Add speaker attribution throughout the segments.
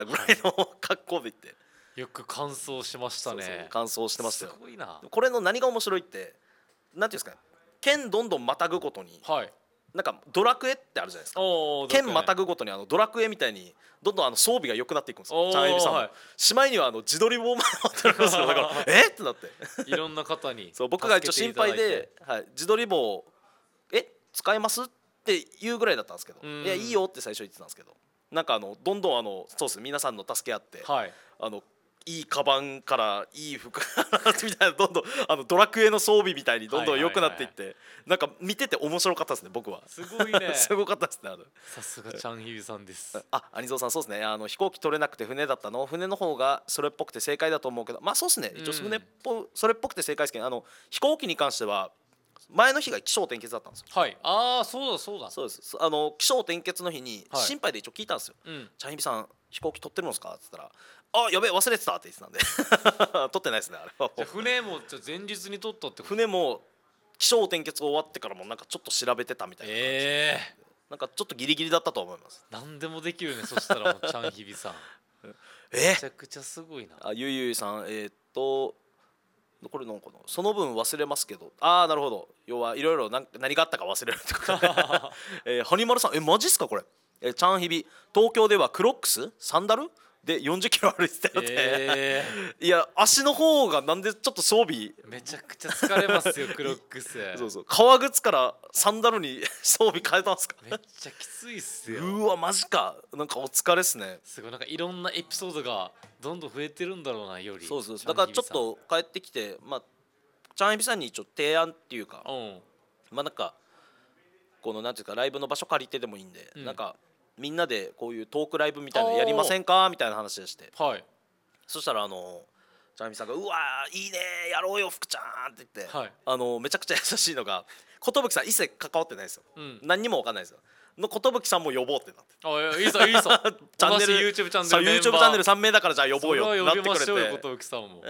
Speaker 1: ぐらいの格好で行って、
Speaker 2: よく完走しましたね。
Speaker 1: そうそう完走してましたよ。
Speaker 2: すごいな。
Speaker 1: これの何が面白いって、なんていうんですかね、県どんどんまたぐごとに、
Speaker 2: はい。
Speaker 1: なんかドラクエってあるじゃないですか。
Speaker 2: おお、
Speaker 1: 県また
Speaker 2: ぐ。
Speaker 1: ぐごとにドラクエみたいにどんどん装備が良くなっていくんですよ。
Speaker 2: おー
Speaker 1: チャンエビさんも、
Speaker 2: はい
Speaker 1: しまいには自撮り棒まで持ってるんですよ。だからえってなって
Speaker 2: いろんな方に
Speaker 1: そう僕が一応心配で、はい、自撮り棒使えますっていうぐらいだったんですけど、いやいいよって最初言ってたんですけど、なんかどんどんそうです皆さんの助け合って、
Speaker 2: はい。
Speaker 1: いいカバンからいい服からみたいな、どんどんドラクエの装備みたいにどんどん良くなっていって、なんか見てて面白かったですね僕は。
Speaker 2: すごいね。
Speaker 1: すごかったですね
Speaker 2: さすがチャンヒビさんです。
Speaker 1: 兄蔵さんそうですね、飛行機取れなくて船だったの、船の方がそれっぽくて正解だと思うけど、まあそうですね、一応それっぽくて正解ですけど、飛行機に関しては前の日が起承転結だったんですよ。
Speaker 2: はい。ああ、そうだそうだ。
Speaker 1: そうです。起承転結の日に
Speaker 2: はい
Speaker 1: 心配で一応聞いたんですよ。
Speaker 2: うん。
Speaker 1: チャンヒビさん飛行機取ってるんですかって言ったら、あやべえ忘れてたって言ってたんで取ってないですねあれは。
Speaker 2: じゃあ船も前日に取ったってこと。
Speaker 1: 船も起承転結終わってからもなんかちょっと調べてたみたいな感じ、なんかちょっとギリギリだったと思います。
Speaker 2: 何でもできるね。そしたらもうチャンヒビさん。めちゃくちゃすごいな。
Speaker 1: ゆいゆいさんこれなんかな、その分忘れますけど、ああなるほど、要はいろいろ何があったか忘れるってことでハニマルさんマジっすかこれ、チャンヒビ東京ではクロックスサンダルで40キロ歩いてたよっていや足の方がなんでちょっと装備
Speaker 2: めちゃくちゃ疲れますよクロックス。
Speaker 1: そうそう革靴からサンダルに装備変えたんですか。
Speaker 2: めっちゃきついっすよ。
Speaker 1: うわマジか、なんかお疲れっすね。
Speaker 2: すごいなんかいろんなエピソードがどんどん増えてるんだろうなより。
Speaker 1: そうだからちょっと帰ってきて、まあチャンエビさんに一応提案っていうか、まあなんかこのなんていうかライブの場所借りてでもいいんで、なんかみんなでこういうトークライブみたいなのやりませんかみたいな話でして、
Speaker 2: はい。
Speaker 1: そしたらチャンエビさんが「うわーいいねやろうよ福ちゃん」って言って、
Speaker 2: はい
Speaker 1: めちゃくちゃ優しいのが、寿さん一切関わってないですよ、何にも分かんないですよの寿さんも呼ぼうってなって、
Speaker 2: あいいぞいいぞ。
Speaker 1: チャンネル
Speaker 2: YouTube チャンネルメンバー
Speaker 1: YouTube チャンネル3名だからじゃあ呼ぼうよって
Speaker 2: それは呼び
Speaker 1: なってくれ
Speaker 2: ましょうよ
Speaker 1: て、
Speaker 2: 寿さんも。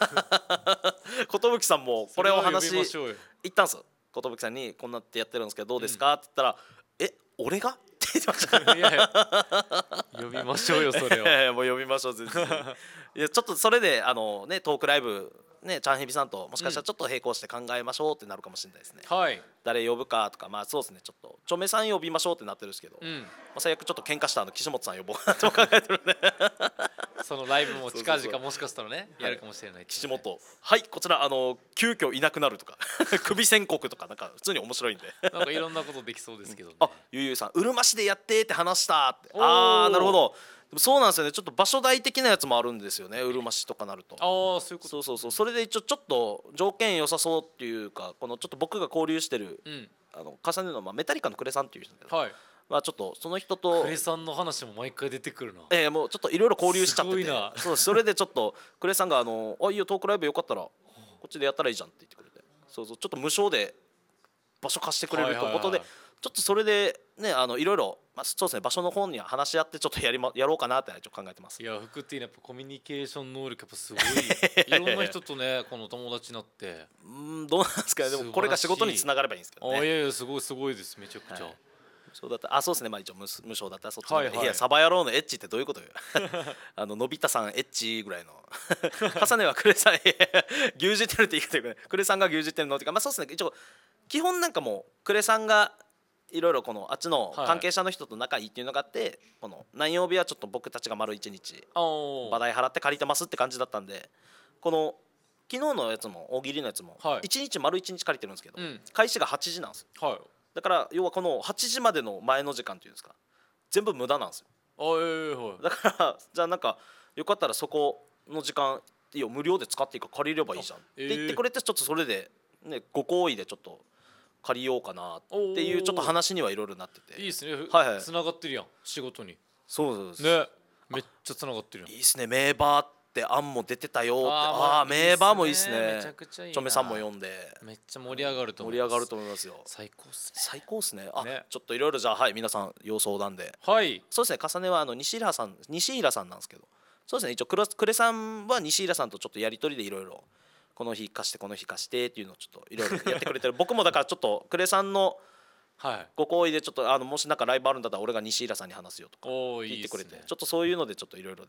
Speaker 1: 寿さんもこれを話
Speaker 2: それは呼びましょうよ。
Speaker 1: 言ったんですよ。寿さんにこんなってやってるんですけどどうですか、って言ったら俺がって言ってました
Speaker 2: いやいや呼びましょうよそれは。
Speaker 1: もう呼びましょう全然いやちょっとそれでトークライブね、チャンヘビさんともしかしたらちょっと並行して考えましょうってなるかもしれないですね、
Speaker 2: はい。
Speaker 1: 誰呼ぶかとか、まあそうですね、ちょっとチョメさん呼びましょうってなってるんですけど、まあ、最悪ちょっと喧嘩した岸本さん呼ぼうかなと考えてるんで
Speaker 2: そのライブも近々もしかしたらねやるかもしれない。
Speaker 1: 岸本はいこちら急遽いなくなるとか首宣告とかなんか普通に面白いんで
Speaker 2: なんかいろんなことできそうですけどね。
Speaker 1: ゆうゆうさんうるま市でやってって話したって、なるほど、でもそうなんですよね、ちょっと場所代的なやつもあるんですよね、うるま市とかなると。
Speaker 2: そういうこと。
Speaker 1: そうそれで一応ちょっと条件良さそうっていうか、このちょっと僕が交流してる、重ねるのは、メタリカのクレさんっていう人だけど、
Speaker 2: はい。
Speaker 1: まあちょっとその人と
Speaker 2: クレさんの話も毎回出てくるな。
Speaker 1: もうちょっといろいろ交流しちゃってて、
Speaker 2: すごいな
Speaker 1: それでちょっとクレさんがいいよトークライブよかったらこっちでやったらいいじゃんって言ってくれて、ちょっと無償で場所貸してくれるということで、ちょっとそれでねいろいろ、そうですね、場所の方には話し合ってちょっとやろうかなって一応考えてます。
Speaker 2: いや福っていうのはやっぱコミュニケーション能力やっぱすごいいろんな人とねこの友達になって。
Speaker 1: どうなんですかね、でもこれが仕事につながればいいんですけどね。
Speaker 2: いやいやすごいですめちゃくちゃ。
Speaker 1: そうだったそうですね、まあ一応無償だったらそっちの、
Speaker 2: い
Speaker 1: やサバ野郎のエッチってどういうことよのび太さんエッチぐらいの重ねはクレさん牛耳ってるって言ってるクレさんが牛耳ってるのっていうか、まあそうですね、一応基本なんかもうクレさんがいろいろこのあっちの関係者の人と仲いいっていうのがあって、この何曜日はちょっと僕たちが丸1日場代払って借りてますって感じだったんで、この昨日のやつも大喜利のやつも1日丸1日借りてるんですけど、開始が8時なんですよ。だから要はこの8時までの前の時間っていうんですか、全部無駄なんですよ。だからじゃあなんかよかったらそこの時間いいよ無料で使っていいから借りればいいじゃんって言ってくれて、ちょっとそれでねご好意でちょっと借りようかなっていうちょっと話にはいろいろなってて。
Speaker 2: いいですね。つながってるやん仕事に。
Speaker 1: そうです
Speaker 2: ね、めっちゃつながってるやん。
Speaker 1: いいですね、名バーって案も出てたよって。名バーもいいですね。
Speaker 2: めちゃくちゃいいな。
Speaker 1: チョメさんも読んで
Speaker 2: めっちゃ盛り上がると思い
Speaker 1: ますよ。
Speaker 2: 最高っすね。
Speaker 1: 最高っすね。ちょっといろいろじゃあ皆さん要相談で。そうですね、重ねは西平さんなんですけど、そうですね、一応クレさんは西平さんとちょっとやり取りでいろいろこの日貸してこの日貸してっていうのをちょっといろいろやってくれてる僕もだからちょっとクレさんの
Speaker 2: はい
Speaker 1: ご好意でちょっともしなんかライブあるんだったら俺が西浦さんに話すよとか
Speaker 2: おーい
Speaker 1: 聞いてくれて、
Speaker 2: いっすね
Speaker 1: ちょっとそういうのでちょっといろいろ